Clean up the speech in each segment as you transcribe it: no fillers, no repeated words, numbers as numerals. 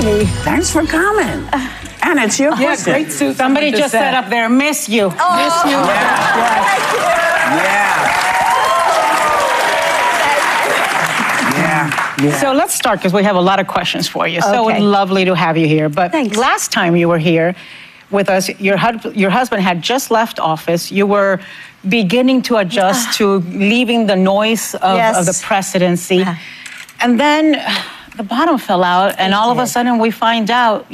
me. Thanks for coming. And it's your question. Great suit. Somebody just said up there, miss you. Oh, Miss you. Yeah. So let's start, because we have a lot of questions for you. So Okay. lovely to have you here. But Thanks. last time you were here with us, your husband had just left office. You were beginning to adjust to leaving the noise of the presidency. And then the bottom fell out, and all of a sudden you find out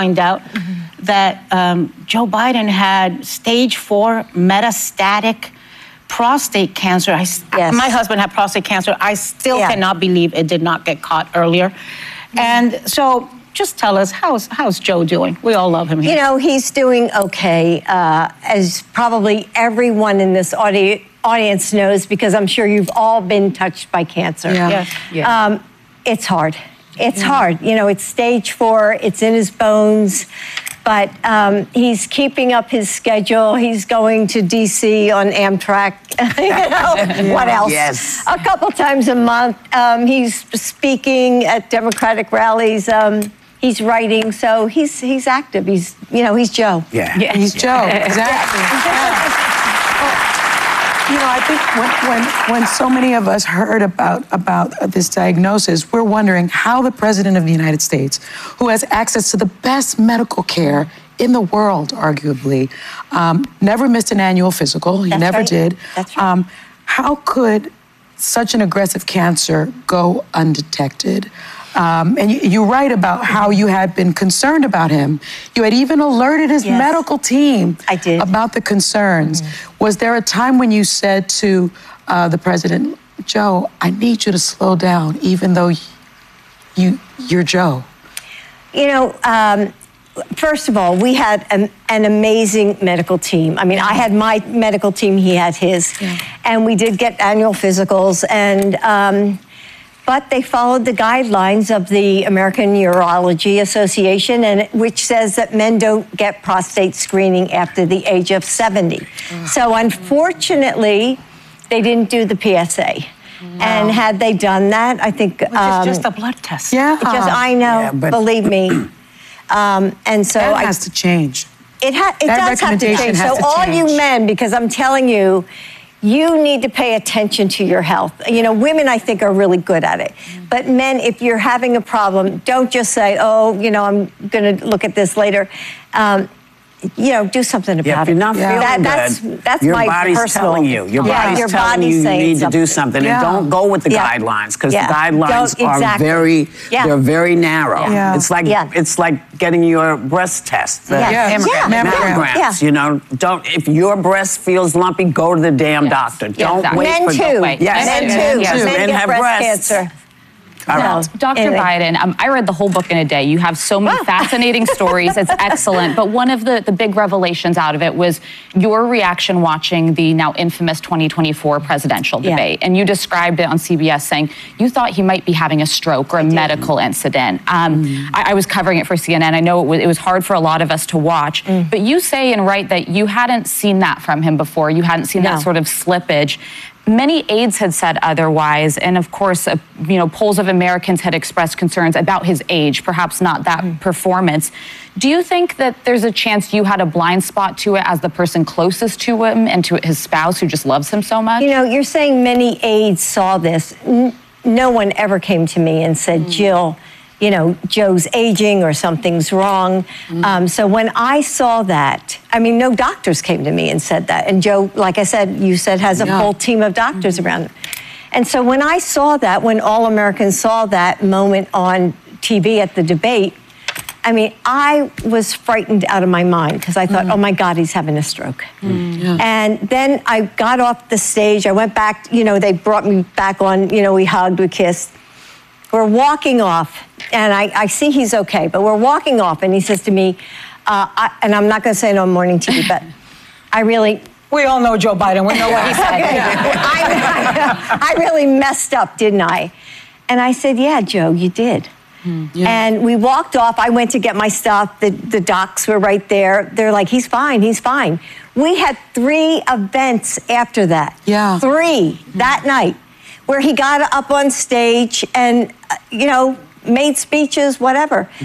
that Joe Biden had stage 4 metastatic prostate cancer. My husband had prostate cancer. I still cannot believe it did not get caught earlier. And so just tell us, how's Joe doing? We all love him here. You know, he's doing okay, as probably everyone in this audience knows, because I'm sure you've all been touched by cancer. Yes. It's hard. It's hard. You know, it's stage 4. It's in his bones. But he's keeping up his schedule. He's going to D.C. on Amtrak. What else? Yes. A couple times a month. He's speaking at Democratic rallies. He's writing. So he's active. He's Joe. Yeah. He's Joe. Exactly. You know, I think when so many of us heard about this diagnosis, we're wondering how the President of the United States, who has access to the best medical care in the world, arguably, never missed an annual physical. He never did. That's right. How could such an aggressive cancer go undetected? And you write about how you had been concerned about him. You had even alerted his medical team about the concerns. Was there a time when you said to the president, Joe, I need you to slow down, even though you're Joe? You know, first of all, we had an amazing medical team. I mean, I had my medical team, he had his. And we did get annual physicals, and but they followed the guidelines of the American Urology Association, and which says that men don't get prostate screening after the age of 70. So unfortunately, they didn't do the PSA. And had they done that, I think... Which is just a blood test. I know, believe me. And so that has to change. It does have to change. So all you men, because I'm telling you, you need to pay attention to your health. You know, women, I think, are really good at it. But men, if you're having a problem, don't just say, oh, you know, I'm going to look at this later. You know, do something about it. If you're not feeling good, that's your my body's personal, telling you. Your body's telling you need to do something. And don't go with the guidelines, because the guidelines are they're very narrow. It's like getting your breast test. Mammograms. You know, if your breast feels lumpy, go to the damn doctor. Don't wait for Men too. Men get breast cancer. Well, Dr. Biden, I read the whole book in a day. You have so many fascinating stories. It's excellent. But one of the big revelations out of it was your reaction watching the now infamous 2024 presidential debate. And you described it on CBS saying you thought he might be having a stroke or a medical incident. I was covering it for CNN. I know it was hard for a lot of us to watch. But you say and write that you hadn't seen that from him before. You hadn't seen that sort of slippage. Many aides had said otherwise, and of course, polls of Americans had expressed concerns about his age, perhaps not that performance. Do you think that there's a chance you had a blind spot to it as the person closest to him and to his spouse who just loves him so much? You know, you're saying many aides saw this. No one ever came to me and said, Jill, you know, Joe's aging or something's wrong. So when I saw that, I mean, no doctors came to me and said that. And Joe, like I said, you said has a full team of doctors around him. And so when I saw that, when all Americans saw that moment on TV at the debate, I mean, I was frightened out of my mind, because I thought, oh my God, he's having a stroke. And then I got off the stage. I went back, you know, they brought me back on, you know, we hugged, we kissed. We're walking off, and I see he's okay, but we're walking off, and he says to me, and I'm not going to say it on morning TV, but we all know Joe Biden. We know what he said. I really messed up, didn't I? And I said, yeah, Joe, you did. And we walked off. I went to get my stuff. The docs were right there. They're like, he's fine, he's fine. We had 3 events after that. 3 that night, where he got up on stage and, you know, made speeches, whatever.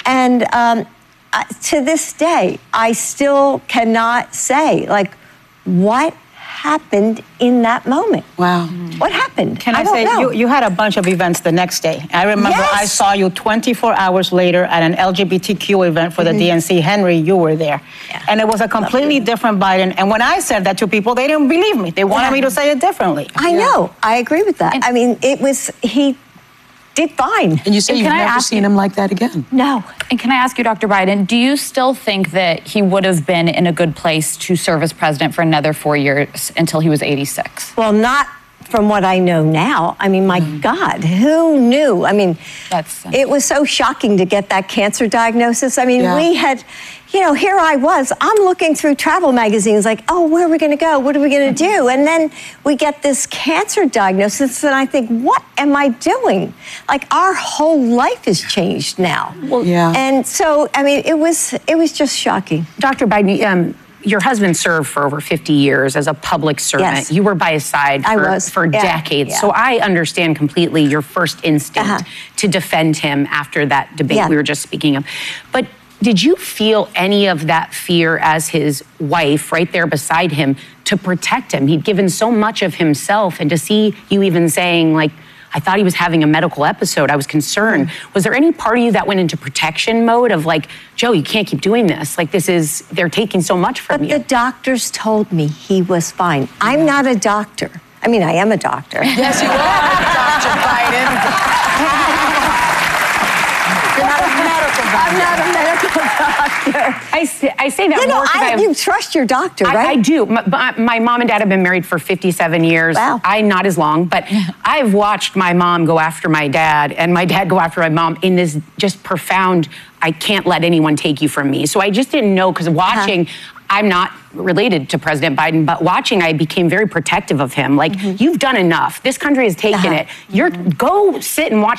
And to this day, I still cannot say, like, what happened in that moment. Wow. What happened? Can I say, you had a bunch of events the next day. I remember I saw you 24 hours later at an LGBTQ event for the DNC. Henry, you were there. Yeah. And it was a completely different Biden. And when I said that to people, they didn't believe me. They wanted me to say it differently. I know. I agree with that. I mean, he did fine. And you say you've never seen him like that again? No. And can I ask you, Dr. Biden, do you still think that he would have been in a good place to serve as president for another 4 years until he was 86? Well, not from what I know now. I mean, my God, who knew? I mean, it was so shocking to get that cancer diagnosis. I mean, we had, you know, here I was, I'm looking through travel magazines like, oh, where are we going to go? What are we going to do? And then we get this cancer diagnosis and I think, what am I doing? Like, our whole life has changed now. Well, yeah. And so, I mean, it was just shocking. Dr. Biden, your husband served for over 50 years as a public servant. Yes. You were by his side for decades. Yeah. So I understand completely your first instinct to defend him after that debate we were just speaking of. But did you feel any of that fear as his wife right there beside him to protect him? He'd given so much of himself, and to see you even saying, like, I thought he was having a medical episode, I was concerned. Was there any part of you that went into protection mode of like, Joe, you can't keep doing this. Like, they're taking so much from you. But the doctors told me he was fine. I'm not a doctor. I mean, I am a doctor. Yes, you are, Dr. Biden. You're not a medical doctor. I'm not a medical doctor. I say that more because you trust your doctor, right? I do. My mom and dad have been married for 57 years. Wow. Not as long, but I've watched my mom go after my dad and my dad go after my mom in this just profound, I can't let anyone take you from me. So I just didn't know, because watching, I'm not related to President Biden, but watching, I became very protective of him. Like, you've done enough. This country has taken it. Go sit and watch